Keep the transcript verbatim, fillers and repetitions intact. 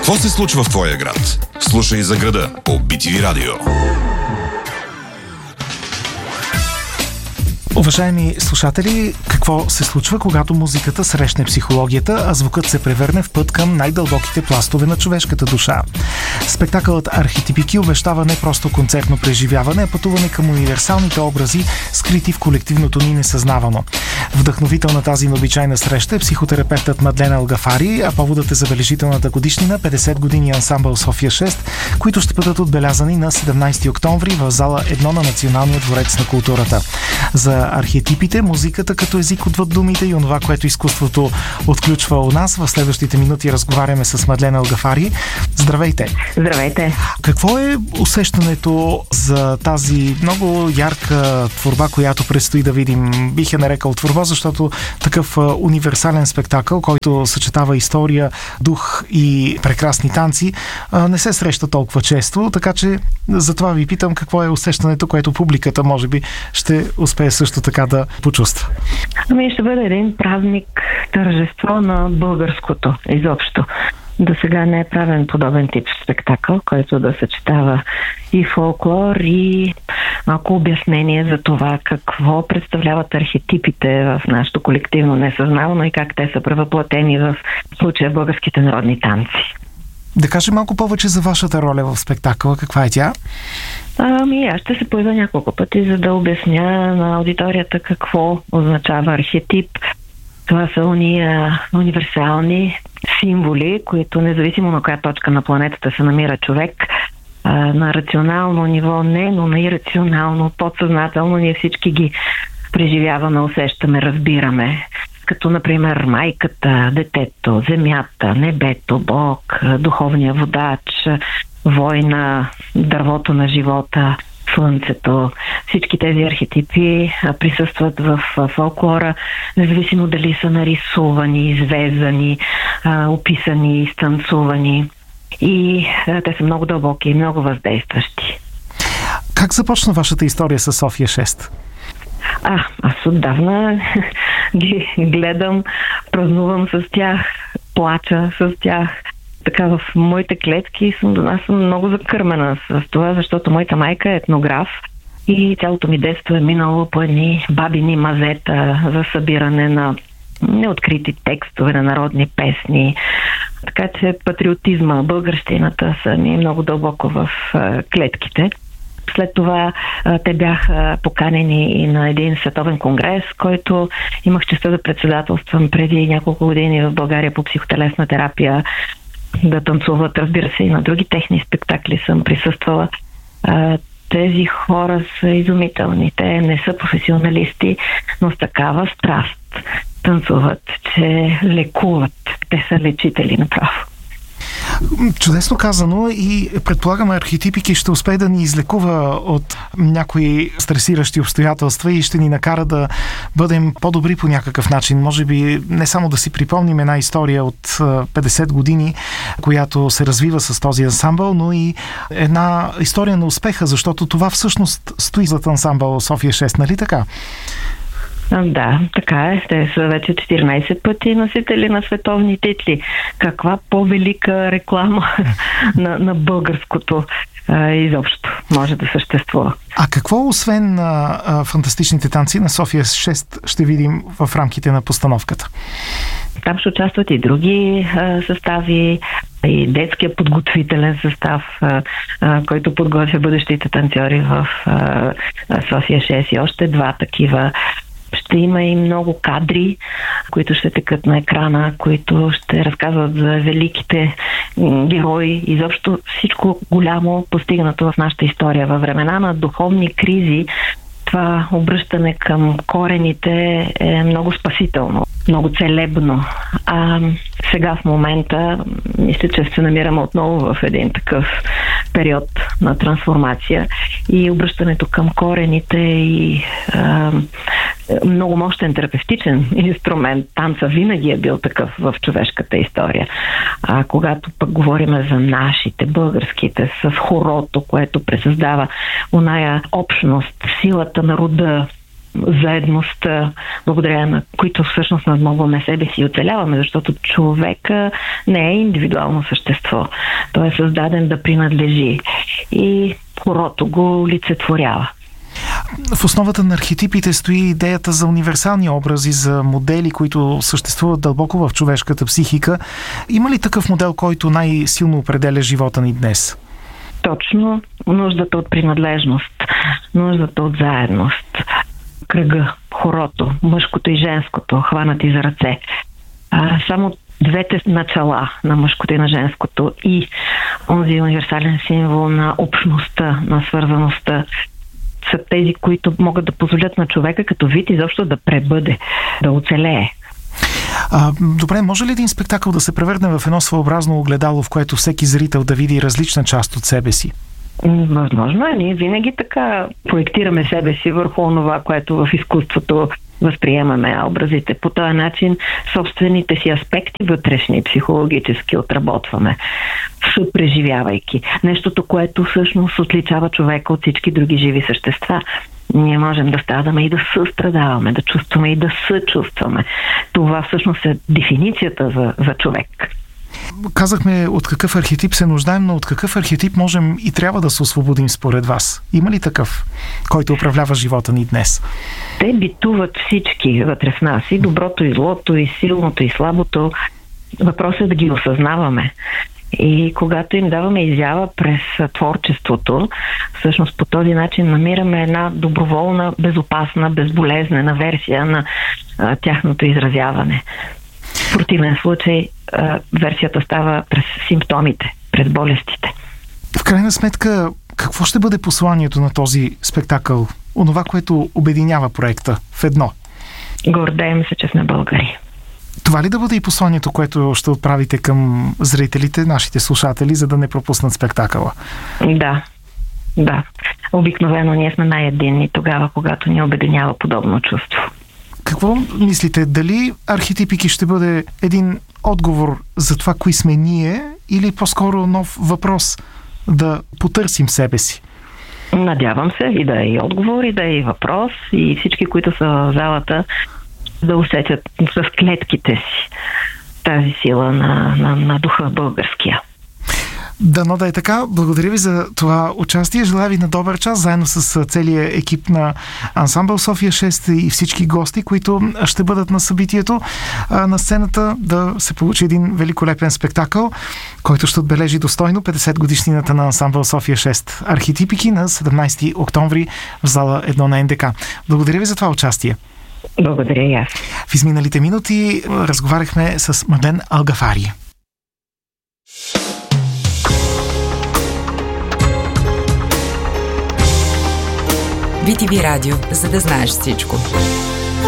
Какво се случва в твоя град? Слушай за града по Би Ти Ви Радио. Уважаеми слушатели, какво се случва, когато музиката срещне психологията, а звукът се превърне в път към най-дълбоките пластове на човешката душа? Спектакълът Архетипики обещава не просто концертно преживяване, а пътуване към универсалните образи, скрити в колективното ни несъзнавано. Вдъхновител на тази необичайна среща е психотерапевтът Мадлена Алгафари, а поводът е забележителната годишнина петдесет години ансамбъл София шест, които ще бъдат отбелязани на седемнайсети октомври в зала едно на Националния дворец на културата. За архетипите, музиката като език отвъд думите и онова, което изкуството отключва у нас. В следващите минути разговаряме с Мадлена Алгафари. Здравейте! Здравейте! Какво е усещането за тази много ярка творба, която предстои да видим? Бих я нарекал творба, защото такъв универсален спектакъл, който съчетава история, дух и прекрасни танци, не се среща толкова често, така че затова ви питам какво е усещането, което публиката може би ще успее също така да почувства. Ами ще бъде един празник, тържество на българското изобщо. До сега не е правен подобен тип спектакъл, който да съчетава и фолклор, и малко обяснение за това какво представляват архетипите в нашето колективно несъзнавано и как те са превъплатени в случая българските народни танци. Да кажем малко повече за вашата роля в спектакъла. Каква е тя? Ами аз ще се появя няколко пъти, за да обясня на аудиторията какво означава архетип. Това са уния универсални символи, които независимо на коя точка на планетата се намира човек, на рационално ниво не, но на ирационално, подсъзнателно ние всички ги преживяваме, усещаме, разбираме. Като, например, майката, детето, земята, небето, Бог, духовния водач, война, дървото на живота, слънцето. Всички тези архетипи присъстват в фолклора, независимо дали са нарисувани, извезани, описани, изтанцувани. И те са много дълбоки и много въздействащи. Как започна вашата история с София шест? А, аз отдавна ги гледам, празнувам с тях, плача с тях. Така в моите клетки съм, аз съм много закърмена с това, защото моята майка е етнограф и цялото ми детство е минало по едни бабини мазета за събиране на неоткрити текстове на народни песни. Така че патриотизма, българщината са ми много дълбоко в клетките. След това а, те бяха поканени и на един световен конгрес, който имах честта да председателствам преди няколко години в България по психотелесна терапия, да танцуват, разбира се, и на други техни спектакли съм присъствала. А, тези хора са изумителни. Те не са професионалисти, но с такава страст танцуват, че лекуват. Те са лечители направо. Чудесно казано и предполагаме архетипики ще успее да ни излекува от някои стресиращи обстоятелства и ще ни накара да бъдем по-добри по някакъв начин. Може би не само да си припомним една история от петдесет години, която се развива с този ансамбъл, но и една история на успеха, защото това всъщност стои зад ансамбъл София шест, нали така? Да, така е. Те са вече четиринайсет пъти носители на световни титли. Каква по-велика реклама на, на българското а, изобщо може да съществува. А какво освен а, а, фантастичните танци на София шест ще видим в рамките на постановката? Там ще участват и други а, състави, и детския подготвителен състав, а, а, който подготвя бъдещите танцори в а, София шест и още два такива. Ще има и много кадри, които ще текат на екрана, които ще разказват за великите герои. Изобщо всичко голямо постигнато в нашата история. Във времена на духовни кризи това обръщане към корените е много спасително, много целебно. А сега в момента мисля, че се намираме отново в един такъв период на трансформация и обръщането към корените и а, много мощен терапевтичен инструмент. Танца винаги е бил такъв в човешката история. А когато пък говорим за нашите, българските, с хорото, което пресъздава оная общност, силата на рода, заедността, благодарение на които всъщност надмогваме себе си и оцеляваме, защото човека не е индивидуално същество. Той е създаден да принадлежи и хорото го олицетворява. В основата на архетипите стои идеята за универсални образи, за модели, които съществуват дълбоко в човешката психика. Има ли такъв модел, който най-силно определя живота ни днес? Точно нуждата от принадлежност, нуждата от заедност, кръга, хорото, мъжкото и женското, хванати за ръце. А, само двете начала на мъжкото и на женското и онзи универсален символ на общността, на свързаността са тези, които могат да позволят на човека като вид изобщо да пребъде, да оцелее. А, добре, може ли един спектакъл да се превърне в едно своеобразно огледало, в което всеки зрител да види различна част от себе си? Възможно е. Ние винаги така проектираме себе си върху онова, което в изкуството възприемаме, образите. По този начин собствените си аспекти вътрешни, психологически отработваме, съпреживявайки. Нещото, което всъщност отличава човека от всички други живи същества. Ние можем да страдаме и да състрадаваме, да чувстваме и да съчувстваме. Това всъщност е дефиницията за, за човек. Казахме от какъв архетип се нуждаем, но от какъв архетип можем и трябва да се освободим според вас? Има ли такъв, който управлява живота ни днес? Те битуват всички вътре в нас. И доброто, и злото, и силното, и слабото. Въпросът е да ги осъзнаваме. И когато им даваме изява през творчеството, всъщност по този начин намираме една доброволна, безопасна, безболезнена версия на а, тяхното изразяване. В противен случай а, версията става през симптомите, през болестите. В крайна сметка, какво ще бъде посланието на този спектакъл? Онова, което обединява проекта в едно? Гордеем се, че сме българи. Това ли да бъде и посланието, което ще отправите към зрителите, нашите слушатели, за да не пропуснат спектакъла? Да, да. Обикновено ние сме най-единни тогава, когато ни обединява подобно чувство. Какво мислите? Дали Архетипики ще бъде един отговор за това, кои сме ние, или по-скоро нов въпрос да потърсим себе си? Надявам се и да е и отговор, и да е и въпрос, и всички, които са в залата, да усетят с клетките си тази сила на, на, на духа българския. Дано да е така. Благодаря ви за това участие. Желая ви на добър час, заедно с целия екип на Ансамбъл София шест и всички гости, които ще бъдат на събитието. На сцената да се получи един великолепен спектакъл, който ще отбележи достойно петдесет годишнината на Ансамбъл София шест. Архетипики на седемнайсети октомври в зала едно на Ен Де Ка. Благодаря ви за това участие. Благодаря и аз. В изминалите минути разговаряхме с Мадлен Алгафари. Би Ти Ви радио, за да знаеш всичко.